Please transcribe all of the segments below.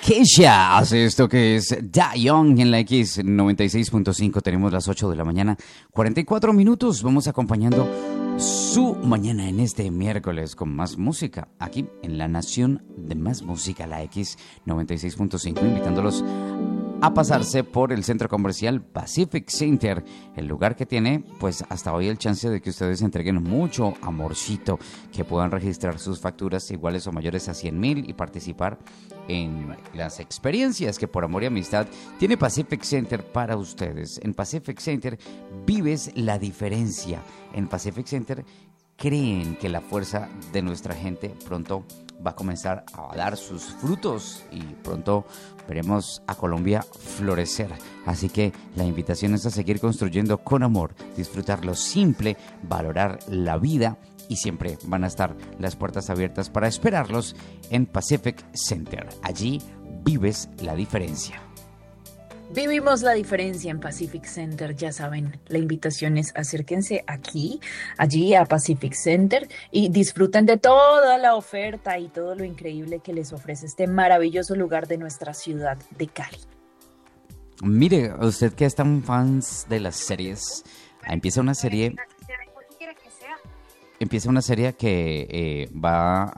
Kesha hace esto que es Da Young en la X96.5. Tenemos las 8 de la mañana, 44 minutos. Vamos acompañando su mañana en este miércoles con más música aquí en la Nación de Más Música, la X96.5, invitándolos a pasarse por el centro comercial Pacific Center, el lugar que tiene pues hasta hoy el chance de que ustedes entreguen mucho amorcito, que puedan registrar sus facturas iguales o mayores a 100,000 y participar en las experiencias que por amor y amistad tiene Pacific Center para ustedes. En Pacific Center vives la diferencia. En Pacific Center creen que la fuerza de nuestra gente pronto va a comenzar a dar sus frutos y pronto veremos a Colombia florecer. Así que la invitación es a seguir construyendo con amor, disfrutar lo simple, valorar la vida, y siempre van a estar las puertas abiertas para esperarlos en Pacific Center. Allí vives la diferencia. Vivimos la diferencia en Pacific Center, ya saben, la invitación es acérquense allí a Pacific Center y disfruten de toda la oferta y todo lo increíble que les ofrece este maravilloso lugar de nuestra ciudad de Cali. Mire, usted que es tan fans de las series, empieza una serie que va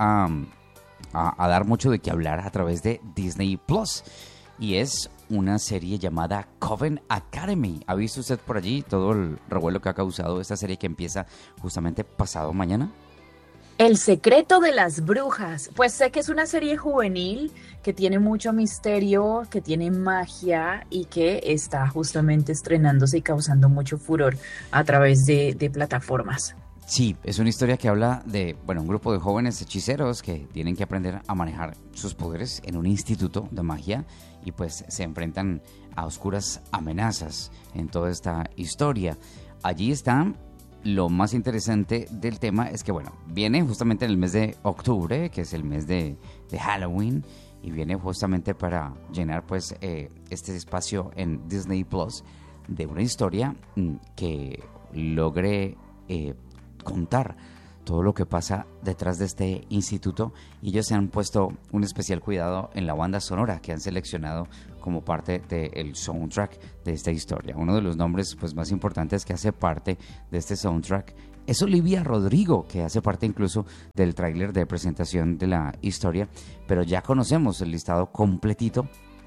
a dar mucho de qué hablar a través de Disney Plus. Y es una serie llamada Coven Academy. ¿Ha visto usted por allí todo el revuelo que ha causado esta serie que empieza justamente pasado mañana? El secreto de las brujas. Pues sé que es una serie juvenil que tiene mucho misterio, que tiene magia y que está justamente estrenándose y causando mucho furor a través de plataformas. Sí, es una historia que habla de, un grupo de jóvenes hechiceros que tienen que aprender a manejar sus poderes en un instituto de magia y pues se enfrentan a oscuras amenazas en toda esta historia. Allí está lo más interesante del tema, es que viene justamente en el mes de octubre, que es el mes de Halloween, y viene justamente para llenar pues este espacio en Disney Plus de una historia que logre contar todo lo que pasa detrás de este instituto, y ellos se han puesto un especial cuidado en la banda sonora que han seleccionado como parte del soundtrack de esta historia. Uno de los nombres pues más importantes que hace parte de este soundtrack es Olivia Rodrigo, que hace parte incluso del tráiler de presentación de la historia, pero ya conocemos el listado completito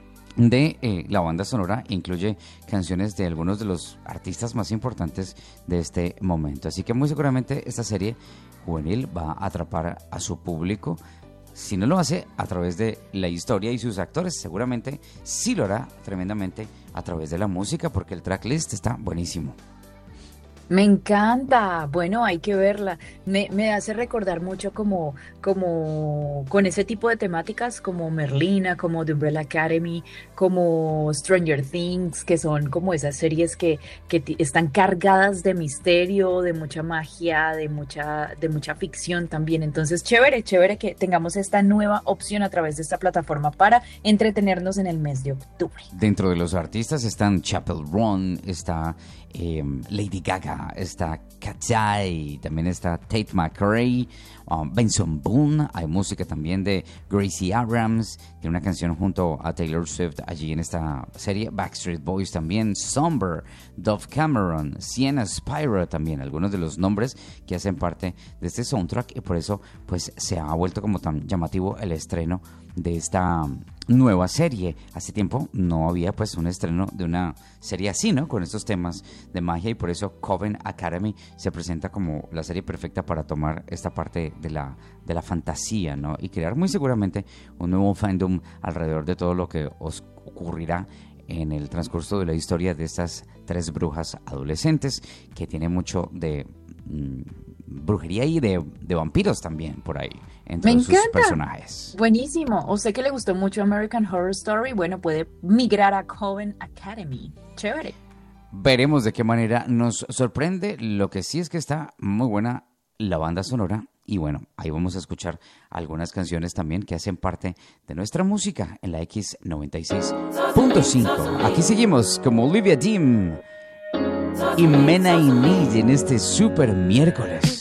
de la banda sonora. Incluye canciones de algunos de los artistas más importantes de este momento, así que muy seguramente esta serie juvenil va a atrapar a su público. Si no lo hace a través de la historia y sus actores, seguramente sí lo hará tremendamente a través de la música, porque el tracklist está buenísimo. Me encanta, bueno, hay que verla. Me hace recordar mucho como con ese tipo de temáticas como Merlina, como The Umbrella Academy, como Stranger Things, que son como esas series que están cargadas de misterio, de mucha magia, de mucha ficción también. Entonces, chévere que tengamos esta nueva opción a través de esta plataforma para entretenernos en el mes de octubre. Dentro de los artistas están Chappell Roan, está Lady Gaga, está Katy, también está Tate McRae, Benson Boone. Hay música también de Gracie Abrams, tiene una canción junto a Taylor Swift allí en esta serie. Backstreet Boys también, Somber, Dove Cameron, Sienna Spira también, algunos de los nombres que hacen parte de este soundtrack, y por eso pues se ha vuelto como tan llamativo el estreno de esta nueva serie. Hace tiempo no había pues un estreno de una serie así, ¿no? Con estos temas de magia, y por eso Coven Academy se presenta como la serie perfecta para tomar esta parte de la fantasía, ¿no? Y crear muy seguramente un nuevo fandom alrededor de todo lo que os ocurrirá en el transcurso de la historia de estas tres brujas adolescentes, que tiene mucho de brujería y de vampiros también por ahí entre sus personajes. Buenísimo. O sé que le gustó mucho American Horror Story. Bueno, puede migrar a Coven Academy. Chévere. Veremos de qué manera nos sorprende. Lo que sí es que está muy buena la banda sonora. Y ahí vamos a escuchar algunas canciones también que hacen parte de nuestra música en la X96.5. Aquí seguimos como Olivia Dean y Mena y Need en este super miércoles.